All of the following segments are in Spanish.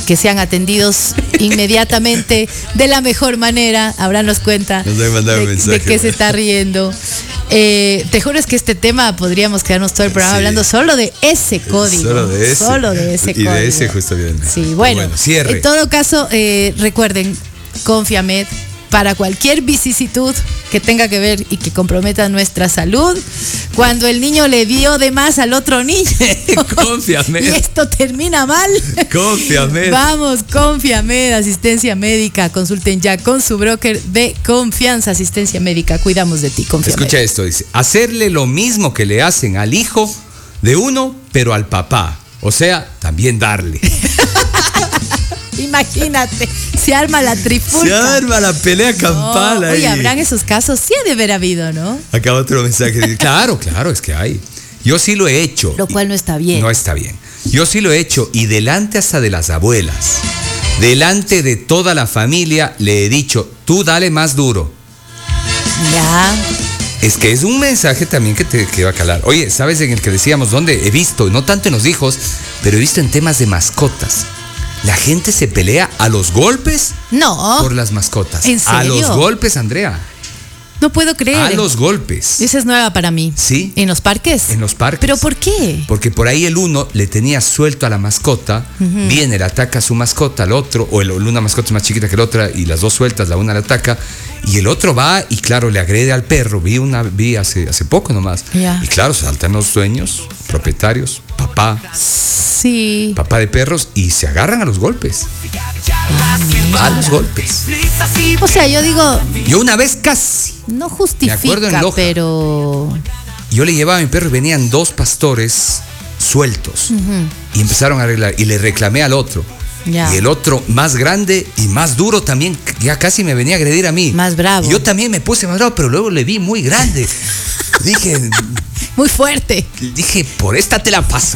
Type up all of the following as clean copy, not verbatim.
que sean atendidos inmediatamente de la mejor manera. Abrahnos cuenta de que se está riendo. Te juro es que este tema podríamos quedarnos todo el programa hablando solo de ese código. Solo de ese código. Y de ese justo bien. Sí, bueno, cierre. En todo caso, recuerden, Confiamed, para cualquier vicisitud que tenga que ver y que comprometa nuestra salud, cuando el niño le dio de más al otro niño Confiamed. y esto termina mal, Confiamed. Vamos, Confiamed, asistencia médica. Consulten ya con su broker de confianza. Asistencia médica, cuidamos de ti, Confiamed. Escucha esto, dice: hacerle lo mismo que le hacen al hijo de uno, pero al papá. O sea, también darle. Imagínate, se arma la trifulca. Se arma la pelea campal ahí. Oye, habrán esos casos, sí ha de haber habido, ¿no? Acá otro mensaje. Claro, es que hay. Yo sí lo he hecho. Lo cual no está bien. No está bien. Yo sí lo he hecho y delante hasta de las abuelas, delante de toda la familia, le he dicho: tú dale más duro. Ya. Es que es un mensaje también que va a calar. Oye, ¿sabes en el que decíamos dónde? He visto, no tanto en los hijos, pero he visto en temas de mascotas. La gente se pelea a los golpes. No. Por las mascotas. ¿En serio? A los golpes, Andrea. No puedo creer. A los golpes. Esa es nueva para mí. Sí. ¿En los parques? En los parques. ¿Pero por qué? Porque por ahí el uno le tenía suelto a la mascota, viene, le ataca a su mascota, al otro, o una mascota es más chiquita que la otra, y las dos sueltas, la una le ataca, y el otro va y claro, le agrede al perro. Vi hace poco nomás. Ya. Y claro, saltan los dueños, propietarios, papá de perros, y se agarran a los golpes. A los golpes. O sea, yo digo, Yo una vez casi. no Me acuerdo en justifica, Loja. pero Yo le llevaba a mi perro y venían dos pastores sueltos. Y empezaron a arreglar. Y le reclamé al otro. ya. Y el otro, más grande y más duro también, ya casi me venía a agredir a mí. Más bravo. Y yo también me puse más bravo, pero luego le vi muy grande. Muy fuerte. Dije, por esta te la paso.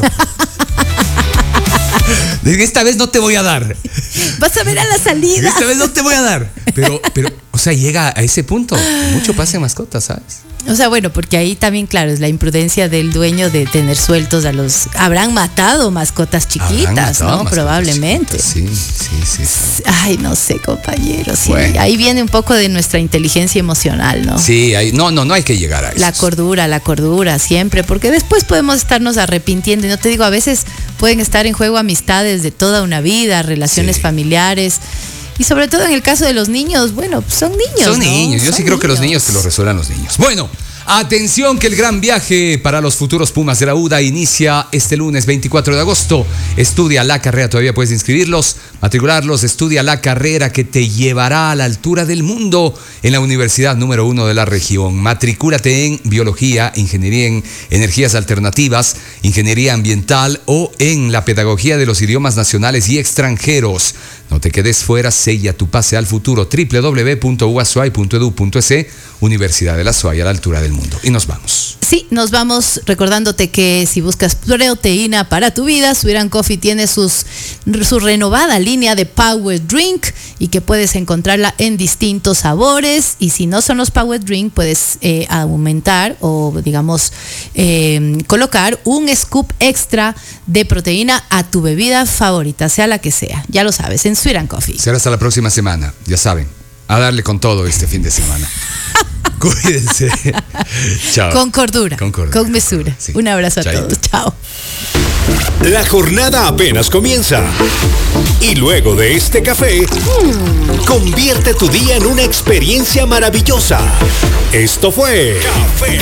Dije, esta vez no te voy a dar. Vas a ver a la salida. Esta vez no te voy a dar. Pero, o sea, llega a ese punto. Mucho pasa en mascotas, ¿sabes? O sea, bueno, porque ahí también, claro, es la imprudencia del dueño de tener sueltos a los... Habrán matado mascotas chiquitas, ¿no? Mascotas Probablemente. chiquitas. Sí. Ay, no sé, compañero. Sí. Bueno. Ahí viene un poco de nuestra inteligencia emocional, ¿no? Sí, no hay que llegar a eso. La cordura, siempre, porque después podemos estarnos arrepintiendo. Y no te digo, a veces pueden estar en juego amistades de toda una vida, relaciones familiares. Y sobre todo en el caso de los niños, bueno, son niños. Son ¿no? niños, yo sí creo que los niños te lo resuelvan los niños. Bueno, atención que el gran viaje para los futuros Pumas de la UDA inicia este lunes 24 de agosto. Estudia la carrera, todavía puedes inscribirlos, matricularlos. Estudia la carrera que te llevará a la altura del mundo en la universidad número 1 de la región. Matricúlate en biología, ingeniería en energías alternativas, ingeniería ambiental o en la pedagogía de los idiomas nacionales y extranjeros. No te quedes fuera, sella tu pase al futuro. www.uasuay.edu.es, Universidad de la SUAY, a la altura del mundo. Y nos vamos. Sí, nos vamos recordándote que si buscas proteína para tu vida, Sweeran Coffee tiene su renovada línea de Power Drink y que puedes encontrarla en distintos sabores. Y si no son los Power Drink, puedes aumentar o, digamos, colocar un scoop extra de proteína a tu bebida favorita, sea la que sea. Ya lo sabes, en Sweeran Coffee. Será hasta la próxima semana, ya saben. A darle con todo este fin de semana. Cuídense. Chao. Con cordura, con mesura. Sí. Un abrazo a Chaito. todos. Chao. La jornada apenas comienza. Y luego de este café, convierte tu día en una experiencia maravillosa. Esto fue